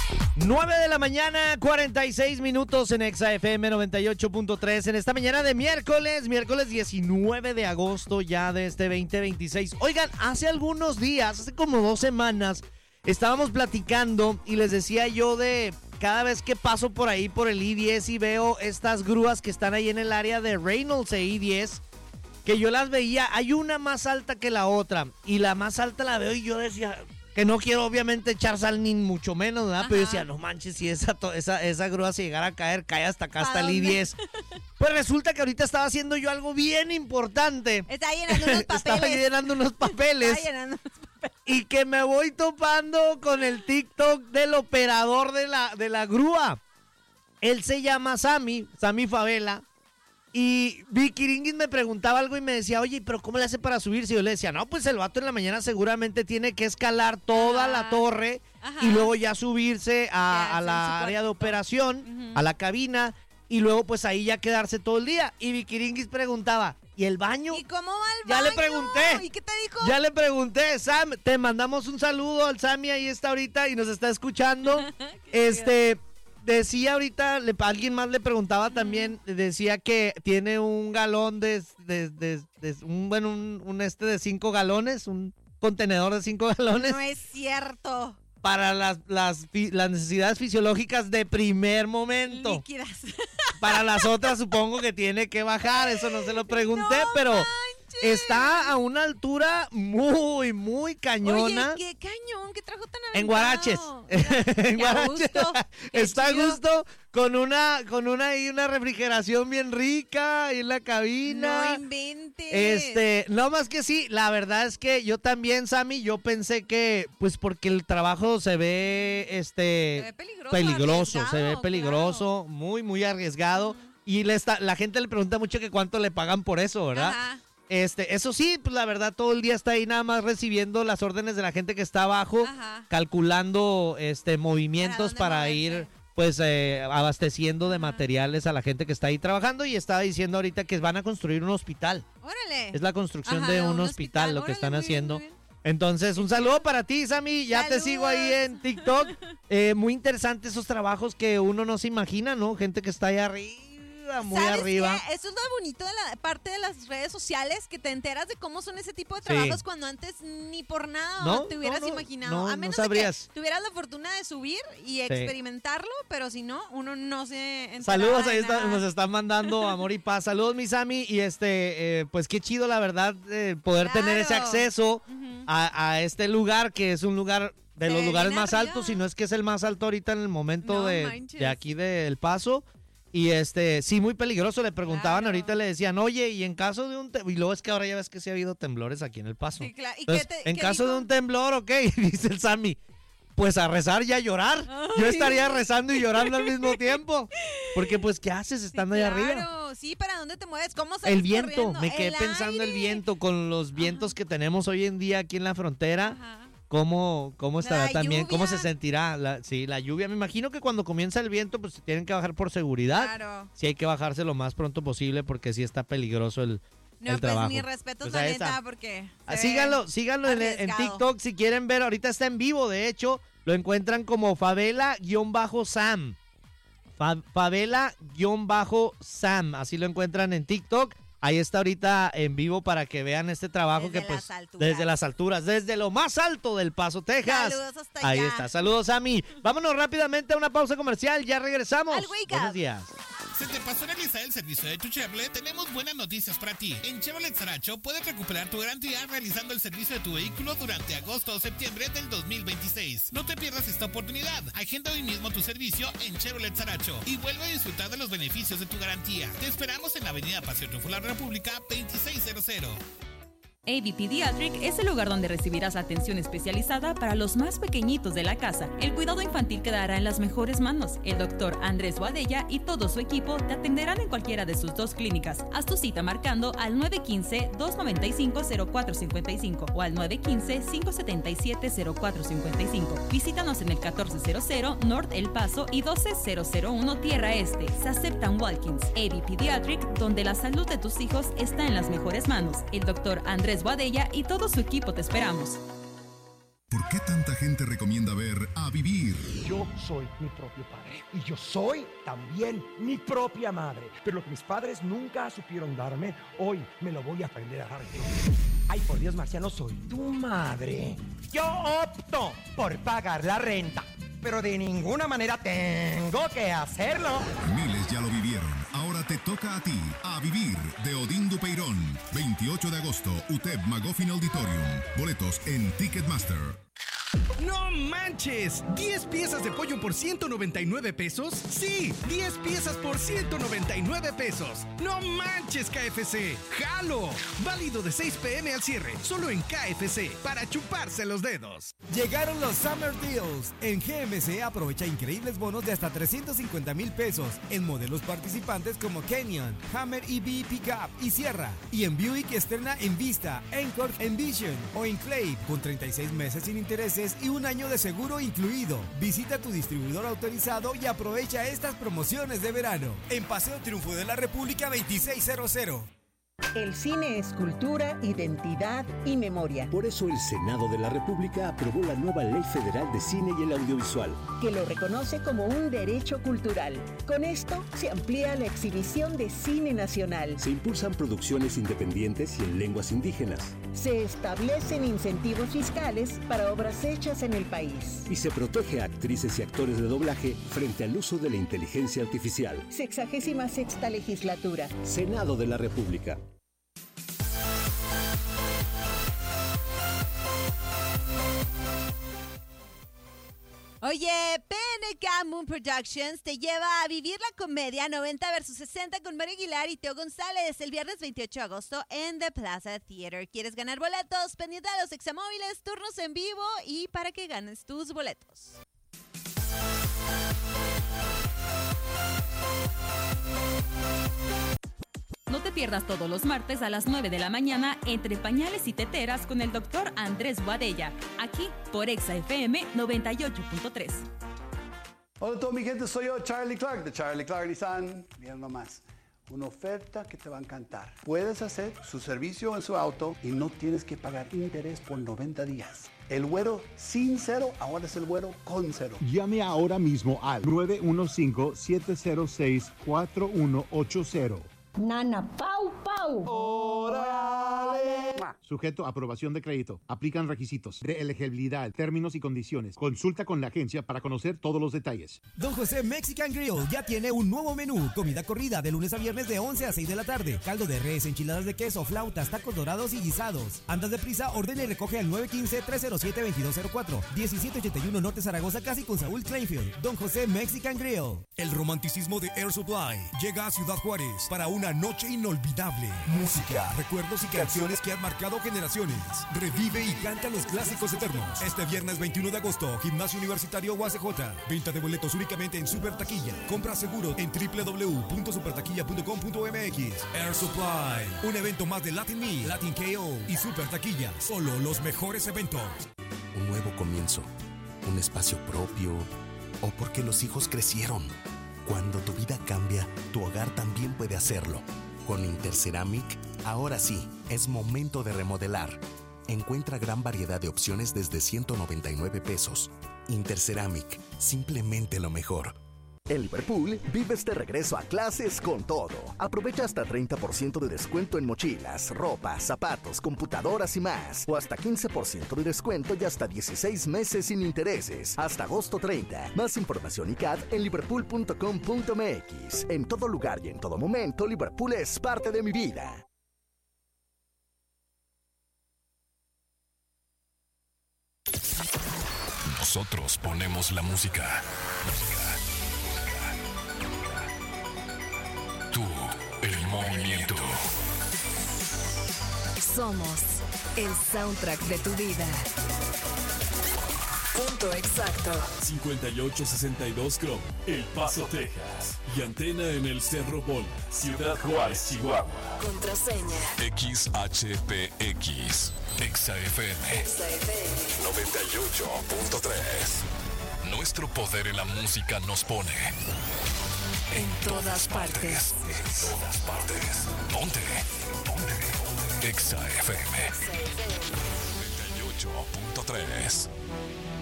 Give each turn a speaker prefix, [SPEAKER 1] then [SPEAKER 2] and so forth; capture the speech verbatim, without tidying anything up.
[SPEAKER 1] nueve de la mañana, cuarenta y seis minutos en Exa F M noventa y ocho punto tres. En esta mañana de miércoles, miércoles diecinueve de agosto ya de este veinte veintiséis. Oigan, hace algunos días, hace como dos semanas, estábamos platicando y les decía yo de cada vez que paso por ahí por el I diez y veo estas grúas que están ahí en el área de Reynolds e I diez, que yo las veía, hay una más alta que la otra y la más alta la veo y yo decía... Que no quiero obviamente echar sal ni mucho menos, ¿verdad? Ajá. Pero yo decía, no manches, si esa, esa, esa grúa se llegara a caer, cae hasta acá, hasta el I diez. Pues resulta que ahorita estaba haciendo yo algo bien importante.
[SPEAKER 2] Estaba llenando unos papeles.
[SPEAKER 1] Estaba llenando unos papeles.
[SPEAKER 2] Estaba llenando unos papeles.
[SPEAKER 1] Y que me voy topando con el TikTok del operador de la, de la grúa. Él se llama Sammy, Sammy Favela. Y Vicky Ringuis me preguntaba algo y me decía, oye, ¿pero cómo le hace para subirse? Y yo le decía, no, pues el vato en la mañana seguramente tiene que escalar toda ah, la torre ajá. y luego ya subirse a, a la área de operación, uh-huh. a la cabina, y luego pues ahí ya quedarse todo el día. Y Vicky Ringuis preguntaba, ¿y el baño?
[SPEAKER 2] ¿Y cómo va el
[SPEAKER 1] ya
[SPEAKER 2] baño?
[SPEAKER 1] Ya le pregunté.
[SPEAKER 2] ¿Y qué te dijo?
[SPEAKER 1] Ya le pregunté, Sam, te mandamos un saludo al Sammy, ahí está ahorita y nos está escuchando. este... Decía ahorita, le, alguien más le preguntaba también, decía que tiene un galón de, de, de, de un, bueno, un, un este de cinco galones, un contenedor de cinco galones.
[SPEAKER 2] No es cierto.
[SPEAKER 1] Para las, las, las necesidades fisiológicas de primer momento.
[SPEAKER 2] Líquidas.
[SPEAKER 1] Para las otras supongo que tiene que bajar, eso no se lo pregunté,
[SPEAKER 2] no,
[SPEAKER 1] pero...
[SPEAKER 2] manches.
[SPEAKER 1] Está a una altura muy, muy cañona.
[SPEAKER 2] Oye, qué cañón, qué trajo tan aventado.
[SPEAKER 1] En Guaraches. En Guaraches. Está a gusto con una, con una y una refrigeración bien rica ahí en la cabina.
[SPEAKER 2] No inventes.
[SPEAKER 1] Este, no más que sí, la verdad es que yo también, Sammy, yo pensé que, pues porque el trabajo se ve, este,
[SPEAKER 2] se ve peligroso,
[SPEAKER 1] peligroso se ve peligroso,
[SPEAKER 2] claro.
[SPEAKER 1] muy, muy arriesgado. Uh-huh. Y le está, la gente le pregunta mucho que cuánto le pagan por eso, ¿verdad?
[SPEAKER 2] Ajá.
[SPEAKER 1] Este, eso sí, pues la verdad todo el día está ahí nada más recibiendo las órdenes de la gente que está abajo, ajá. calculando este movimientos para, para ir pues eh, abasteciendo de ajá. materiales a la gente que está ahí trabajando y estaba diciendo ahorita que van a construir un hospital.
[SPEAKER 2] Órale.
[SPEAKER 1] Es la construcción ajá, de un, un hospital, hospital lo que
[SPEAKER 2] órale,
[SPEAKER 1] están
[SPEAKER 2] muy
[SPEAKER 1] haciendo.
[SPEAKER 2] bien, muy bien.
[SPEAKER 1] Entonces, un saludo para ti, Sammy. Ya ¡saludos! Te sigo ahí en TikTok. Eh, muy interesante esos trabajos que uno no se imagina, ¿no? Gente que está ahí arriba. Muy
[SPEAKER 2] ¿sabes
[SPEAKER 1] arriba.
[SPEAKER 2] Qué? Eso es lo bonito de la parte de las redes sociales, que te enteras de cómo son ese tipo de trabajos sí. cuando antes ni por nada
[SPEAKER 1] no,
[SPEAKER 2] te hubieras
[SPEAKER 1] no, no,
[SPEAKER 2] imaginado.
[SPEAKER 1] No,
[SPEAKER 2] a menos
[SPEAKER 1] no sabrías.
[SPEAKER 2] de que tuvieras la fortuna de subir y sí. experimentarlo, pero si no, uno no se enteraba.
[SPEAKER 1] Saludos, ahí está,
[SPEAKER 2] nada.
[SPEAKER 1] Nos están mandando amor y paz. Saludos, mi Sammy. Y este, eh, pues qué chido, la verdad, eh, poder claro. tener ese acceso uh-huh. a, a este lugar, que es un lugar de se los lugares más arriba. altos, si no es que es el más alto ahorita en el momento no, de, de aquí de El Paso. Y este, sí, muy peligroso. Le preguntaban claro. ahorita, le decían, oye, y en caso de un... Te-? Y luego es que ahora ya ves que sí ha habido temblores aquí en El Paso.
[SPEAKER 2] Sí, claro. ¿Y
[SPEAKER 1] Entonces,
[SPEAKER 2] qué te,
[SPEAKER 1] en
[SPEAKER 2] qué
[SPEAKER 1] caso
[SPEAKER 2] dijo?
[SPEAKER 1] de un temblor, ok, dice el Sammy, pues a rezar y a llorar. Ay. Yo estaría rezando y llorando al mismo tiempo. Porque pues, ¿qué haces estando
[SPEAKER 2] sí,
[SPEAKER 1] allá
[SPEAKER 2] claro.
[SPEAKER 1] arriba?
[SPEAKER 2] Claro, sí, ¿para dónde te mueves? ¿Cómo sales
[SPEAKER 1] El viento,
[SPEAKER 2] corriendo?
[SPEAKER 1] me quedé
[SPEAKER 2] el
[SPEAKER 1] pensando
[SPEAKER 2] aire.
[SPEAKER 1] el viento, con los vientos Ajá. que tenemos hoy en día aquí en la frontera.
[SPEAKER 2] Ajá.
[SPEAKER 1] ¿Cómo, cómo estará
[SPEAKER 2] la
[SPEAKER 1] también?
[SPEAKER 2] Lluvia.
[SPEAKER 1] ¿Cómo se sentirá? La, sí, la lluvia. Me imagino que cuando comienza el viento, pues tienen que bajar por seguridad.
[SPEAKER 2] Claro.
[SPEAKER 1] Sí hay que bajarse lo más pronto posible porque sí está peligroso el,
[SPEAKER 2] no,
[SPEAKER 1] el
[SPEAKER 2] pues
[SPEAKER 1] trabajo.
[SPEAKER 2] Mi respeto,
[SPEAKER 1] pues
[SPEAKER 2] la neta, porque...
[SPEAKER 1] Ah, síganlo, síganlo en, en TikTok si quieren ver. Ahorita está en vivo, de hecho. Lo encuentran como Favela-Sam. Fa, Favela-Sam. Así lo encuentran en TikTok. Ahí está ahorita en vivo para que vean este trabajo
[SPEAKER 2] desde
[SPEAKER 1] que pues
[SPEAKER 2] las
[SPEAKER 1] desde las alturas, desde lo más alto del Paso, Texas.
[SPEAKER 2] Saludos hasta
[SPEAKER 1] Ahí
[SPEAKER 2] allá.
[SPEAKER 1] está. Saludos a mí. Vámonos rápidamente a una pausa comercial. Ya regresamos. Buenos días.
[SPEAKER 3] ¿Se te pasó realizar el servicio de tu Chevrolet? Tenemos buenas noticias para ti. En Chevrolet Saracho puedes recuperar tu garantía realizando el servicio de tu vehículo durante agosto o septiembre del dos mil veintiséis. No te pierdas esta oportunidad. Agenda hoy mismo tu servicio en Chevrolet Saracho y vuelve a disfrutar de los beneficios de tu garantía. Te esperamos en la avenida Paseo Triunfo La República veintiséiscientos.
[SPEAKER 4] A B Pediatric es el lugar donde recibirás atención especializada para los más pequeñitos de la casa. El cuidado infantil quedará en las mejores manos. El doctor Andrés Boadella y todo su equipo te atenderán en cualquiera de sus dos clínicas. Haz tu cita marcando al nueve uno cinco, dos nueve cinco, cero cuatro cinco cinco o al nueve uno cinco, cinco siete siete, cero cuatro cinco cinco. Visítanos en el catorce cero cero North El Paso y doce mil uno Tierra Este. Se aceptan walk-ins. A B Pediatric, donde la salud de tus hijos está en las mejores manos. El doctor Andrés Boadella y todo su equipo te esperamos.
[SPEAKER 5] ¿Por qué tanta gente recomienda ver A Vivir? Yo soy mi propio padre y yo soy también mi propia madre. Pero lo que mis padres nunca supieron darme, hoy me lo voy a aprender a dar yo. Ay, por Dios, Marciano, soy tu madre. Yo opto por pagar la renta, pero de ninguna manera tengo que hacerlo.
[SPEAKER 6] Miles ya lo vivieron. Ahora te toca a ti. A vivir, de Odín Dupeirón. veintiocho de agosto, U T E P Magofin Auditorium. Boletos en Ticketmaster.
[SPEAKER 7] ¡No manches! ¿diez piezas de pollo por ciento noventa y nueve pesos? ¡Sí! ¡diez piezas por ciento noventa y nueve pesos! ¡No manches, K F C! ¡Jalo! Válido de seis pe eme al cierre, solo en K F C, para chuparse los dedos.
[SPEAKER 8] Llegaron los Summer Deals. En G M C aprovecha increíbles bonos de hasta trescientos cincuenta mil pesos en modelos participantes como Canyon, Hammer E V Pickup y Sierra. Y en Buick estrena Envista, Encore, Envision o Enclave con treinta y seis meses sin intereses y un año de seguro incluido. Visita tu distribuidor autorizado y aprovecha estas promociones de verano. En Paseo Triunfo de la República veintiséiscientos.
[SPEAKER 9] El cine es cultura, identidad y memoria.
[SPEAKER 10] Por eso el Senado de la República aprobó la nueva Ley Federal de Cine y el Audiovisual,
[SPEAKER 9] que lo reconoce como un derecho cultural. Con esto se amplía la exhibición de cine nacional.
[SPEAKER 10] Se impulsan producciones independientes y en lenguas indígenas.
[SPEAKER 9] Se establecen incentivos fiscales para obras hechas en el país.
[SPEAKER 10] Y se protege a actrices y actores de doblaje frente al uso de la inteligencia artificial.
[SPEAKER 9] Sexagésima sexta legislatura.
[SPEAKER 10] Senado de la República.
[SPEAKER 2] Oye, P N K Moon Productions te lleva a vivir la comedia noventa versus sesenta con Mario Aguilar y Teo González el viernes veintiocho de agosto en The Plaza Theater. ¿Quieres ganar boletos? Pendiente de los examóviles, turnos en vivo y para que ganes tus boletos.
[SPEAKER 4] No te pierdas todos los martes a las nueve de la mañana Entre Pañales y Teteras con el doctor Andrés Boadella, aquí por Exa F M noventa y ocho punto tres.
[SPEAKER 11] Hola a toda mi gente, soy yo, Charlie Clark, de Charlie Clark Nissan. Miren nomás, una oferta que te va a encantar. Puedes hacer su servicio en su auto y no tienes que pagar interés por noventa días. El güero sin cero, ahora es el güero con cero.
[SPEAKER 12] Llame ahora mismo al nueve uno cinco, siete cero seis, cuatro uno ocho cero.
[SPEAKER 9] Nana Pau Pau.
[SPEAKER 11] ¡Órale!
[SPEAKER 12] Sujeto a aprobación de crédito. Aplican requisitos de elegibilidad, términos y condiciones. Consulta con la agencia para conocer todos los detalles.
[SPEAKER 8] Don José Mexican Grill ya tiene un nuevo menú. Comida corrida de lunes a viernes de once a seis de la tarde. Caldo de res, enchiladas de queso, flautas, tacos dorados y guisados. Andas deprisa, ordena y recoge al nueve uno cinco, tres cero siete, dos dos cero cuatro. diecisiete ochenta y uno Norte Zaragoza, casi con Saúl Kleinfield. Don José Mexican Grill.
[SPEAKER 13] El romanticismo de Air Supply llega a Ciudad Juárez para una noche inolvidable. Música, recuerdos y canciones que han marcado generaciones. Revive y canta los clásicos eternos. Este viernes veintiuno de agosto, Gimnasio Universitario U A C J. Venta de boletos únicamente en Super Taquilla. Compra seguro en doble u doble u doble u punto super taquilla punto com punto m x. Air Supply, un evento más de Latin Me, Latin K O y Super Taquilla. Solo los mejores eventos.
[SPEAKER 14] Un nuevo comienzo, un espacio propio, o porque los hijos crecieron. Cuando tu vida cambia, tu hogar también puede hacerlo. Con Interceramic, ahora sí, es momento de remodelar. Encuentra gran variedad de opciones desde ciento noventa y nueve pesos. Interceramic, simplemente lo mejor.
[SPEAKER 15] En Liverpool, vives de regreso a clases con todo. Aprovecha hasta treinta por ciento de descuento en mochilas, ropa, zapatos, computadoras y más. O hasta quince por ciento de descuento y hasta dieciséis meses sin intereses. Hasta agosto treinta. Más información y C A D en liverpool punto com punto m x. En todo lugar y en todo momento, Liverpool es parte de mi vida.
[SPEAKER 6] Nosotros ponemos la música. Tú, el movimiento.
[SPEAKER 16] Somos el soundtrack de tu vida. Punto exacto.
[SPEAKER 17] cincuenta y ocho sesenta y dos Chrome, El Paso, Texas. Y antena en el Cerro Bola, Ciudad Juárez, Chihuahua.
[SPEAKER 16] Contraseña
[SPEAKER 6] X H P X. Exa F M.
[SPEAKER 16] Exa F M.
[SPEAKER 6] noventa y ocho punto tres. Nuestro poder en la música nos pone
[SPEAKER 16] en todas partes.
[SPEAKER 6] En todas partes. ¿Dónde? ¿Dónde? Exa F M. noventa y ocho punto tres.